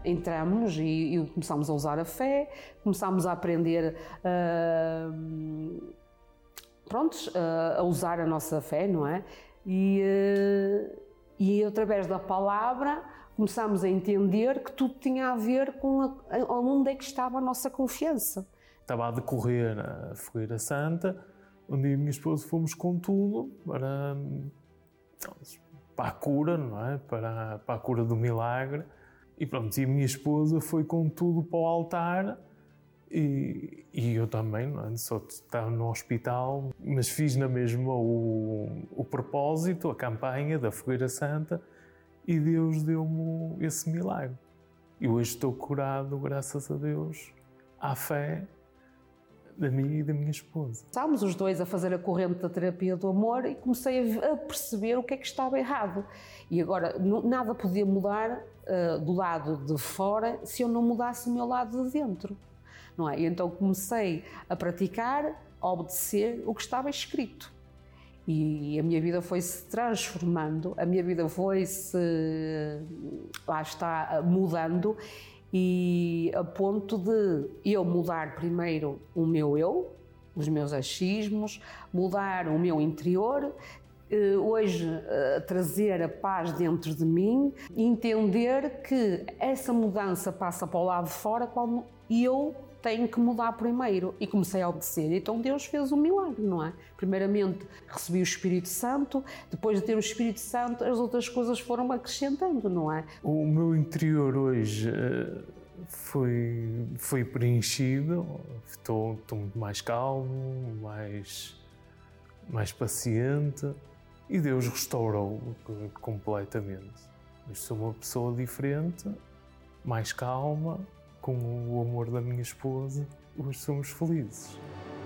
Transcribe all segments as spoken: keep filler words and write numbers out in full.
entramos e, e começámos a usar a fé, começámos a aprender uh, prontos, uh, a usar a nossa fé, não é? E, uh, e através da palavra começámos a entender que tudo tinha a ver com a, a, onde é que estava a nossa confiança. Estava a decorrer a Fogueira Santa, onde eu e a minha esposa fomos com tudo para, para a cura, não é? Para, para a cura do milagre. E pronto, e a minha esposa foi com tudo para o altar e, e eu também, não é? Só estava no hospital, mas fiz na mesma o, o propósito, a campanha da Fogueira Santa e Deus deu-me esse milagre. E hoje estou curado, graças a Deus, à fé da minha e da minha esposa. Estávamos os dois a fazer a corrente da terapia do amor e comecei a perceber o que é que estava errado. E agora, nada podia mudar uh, do lado de fora se eu não mudasse o meu lado de dentro, não é? E então comecei a praticar, a obedecer o que estava escrito. E a minha vida foi-se transformando, a minha vida foi-se, lá está, mudando, e a ponto de eu mudar primeiro o meu eu, os meus achismos, mudar o meu interior, hoje trazer a paz dentro de mim, entender que essa mudança passa para o lado de fora e eu tenho que mudar primeiro. E comecei a obedecer. Então Deus fez um milagre, não é? Primeiramente recebi o Espírito Santo, depois de ter o Espírito Santo as outras coisas foram acrescentando, não é? O meu interior hoje foi, foi preenchido, estou, estou muito mais calmo, mais, mais paciente e Deus restaurou completamente. Eu sou uma pessoa diferente, mais calma, com o amor da minha esposa, hoje somos felizes.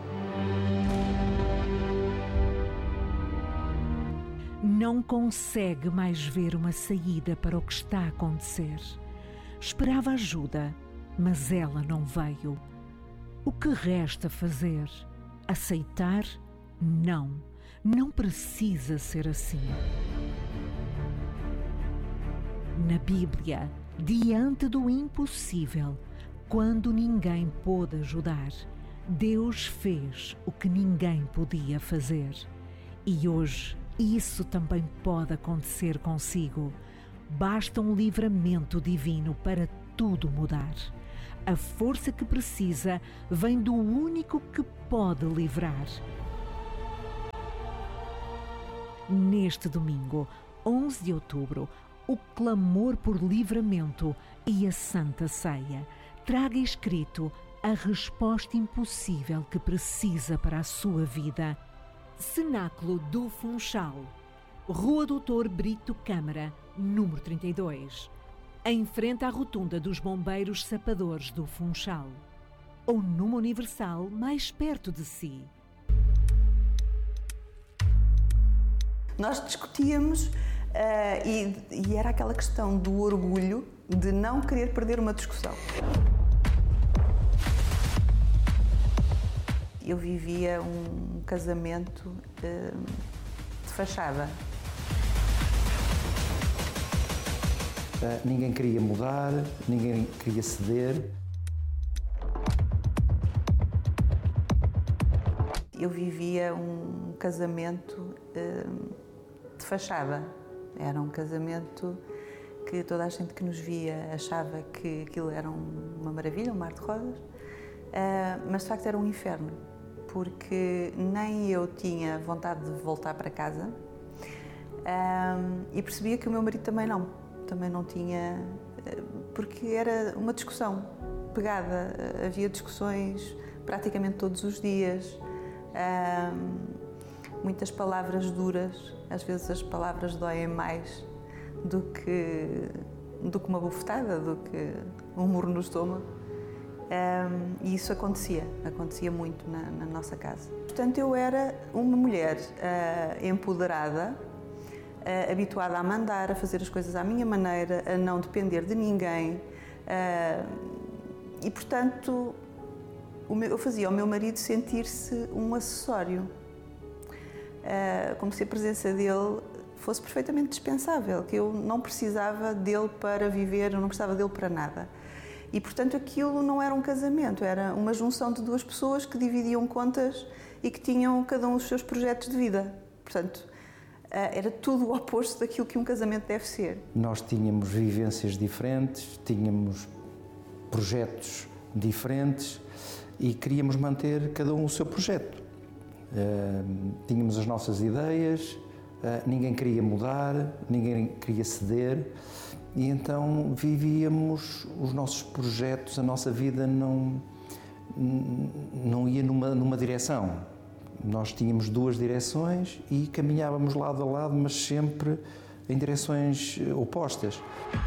Não consegue mais ver uma saída para o que está a acontecer. Esperava ajuda, mas ela não veio. O que resta fazer? Aceitar? Não, não precisa ser assim. Na Bíblia, diante do impossível, quando ninguém pôde ajudar, Deus fez o que ninguém podia fazer. E hoje, isso também pode acontecer consigo. Basta um livramento divino para tudo mudar. A força que precisa vem do único que pode livrar. Neste domingo, onze de outubro, o clamor por livramento e a Santa Ceia. Traga escrito a resposta impossível que precisa para a sua vida. Cenáculo do Funchal, Rua Doutor Brito Câmara, número trinta e dois, em frente à rotunda dos Bombeiros Sapadores do Funchal, ou numa Universal mais perto de si. Nós discutíamos uh, e, e era aquela questão do orgulho de não querer perder uma discussão. Eu vivia um casamento uh, de fachada. Uh, ninguém queria mudar, ninguém queria ceder. Eu vivia um casamento uh, de fachada. Era um casamento que toda a gente que nos via achava que aquilo era uma maravilha, um mar de rosas, uh, mas de facto era um inferno, porque nem eu tinha vontade de voltar para casa uh, e percebia que o meu marido também não, também não tinha, uh, porque era uma discussão pegada, uh, havia discussões praticamente todos os dias, uh, muitas palavras duras, às vezes as palavras doem mais do que, do que uma bufetada, do que um murro no estômago. Um, e isso acontecia, acontecia muito na, na nossa casa. Portanto, eu era uma mulher uh, empoderada, uh, habituada a mandar, a fazer as coisas à minha maneira, a não depender de ninguém. Uh, e, portanto, o meu, eu fazia o meu marido sentir-se um acessório. Uh, como se a presença dele fosse perfeitamente dispensável, que eu não precisava dele para viver, eu não precisava dele para nada. E, portanto, aquilo não era um casamento, era uma junção de duas pessoas que dividiam contas e que tinham cada um os seus projetos de vida. Portanto, era tudo o oposto daquilo que um casamento deve ser. Nós tínhamos vivências diferentes, tínhamos projetos diferentes e queríamos manter cada um o seu projeto. Uh, tínhamos as nossas ideias, uh, ninguém queria mudar, ninguém queria ceder e então vivíamos os nossos projetos, a nossa vida não, não ia numa, numa direção. Nós tínhamos duas direções e caminhávamos lado a lado, mas sempre em direções opostas.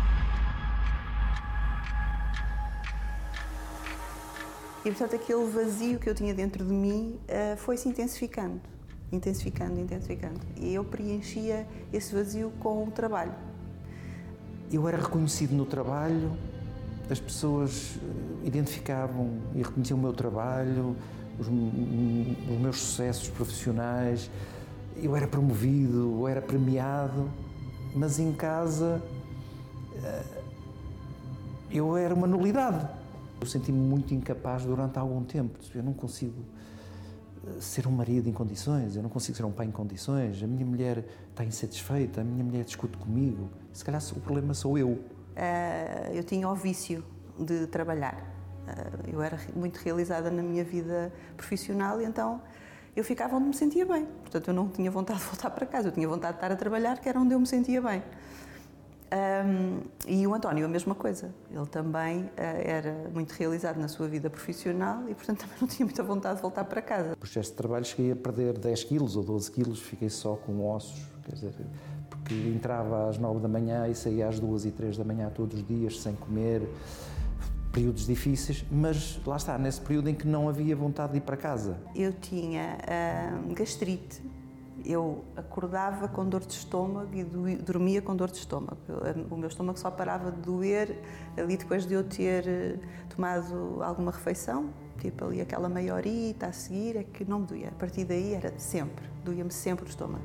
E, portanto, aquele vazio que eu tinha dentro de mim uh, foi-se intensificando, intensificando, intensificando. E eu preenchia esse vazio com o trabalho. Eu era reconhecido no trabalho, as pessoas identificavam e reconheciam o meu trabalho, os, os meus sucessos profissionais. Eu era promovido, eu era premiado, mas em casa uh, eu era uma nulidade. Eu senti-me muito incapaz durante algum tempo. Eu não consigo ser um marido em condições, eu não consigo ser um pai em condições, a minha mulher está insatisfeita, a minha mulher discute comigo. Se calhar o problema sou eu. Uh, eu tinha o vício de trabalhar. Uh, eu era muito realizada na minha vida profissional e então eu ficava onde me sentia bem. Portanto, eu não tinha vontade de voltar para casa, eu tinha vontade de estar a trabalhar, que era onde eu me sentia bem. Um, e o António, a mesma coisa. Ele também uh, era muito realizado na sua vida profissional e, portanto, também não tinha muita vontade de voltar para casa. No processo de trabalho cheguei a perder dez quilos ou doze quilos, fiquei só com ossos, quer dizer, porque entrava às nove da manhã e saía às duas e três da manhã todos os dias, sem comer, períodos difíceis, mas lá está, nesse período em que não havia vontade de ir para casa. Eu tinha uh, gastrite. Eu acordava com dor de estômago e dormia com dor de estômago. O meu estômago só parava de doer ali depois de eu ter tomado alguma refeição, tipo ali aquela meia horita a seguir, é que não me doía. A partir daí era sempre, doía-me sempre o estômago.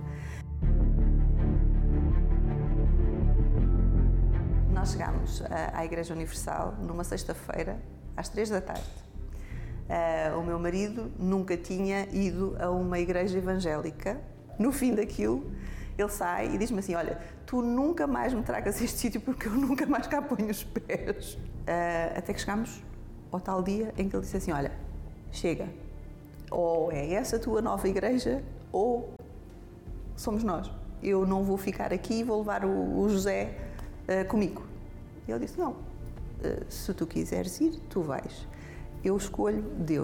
Nós chegámos à Igreja Universal numa sexta-feira, às três da tarde. O meu marido nunca tinha ido a uma igreja evangélica. No fim daquilo, ele sai e diz-me assim, olha, tu nunca mais me tragas a este sítio porque eu nunca mais cá ponho os pés. Uh, até que chegámos ao tal dia em que ele disse assim, olha, chega, ou é essa a tua nova igreja ou somos nós. Eu não vou ficar aqui e vou levar o, o José uh, comigo. E ele disse, não, uh, se tu quiseres ir, tu vais. Eu escolho Deus.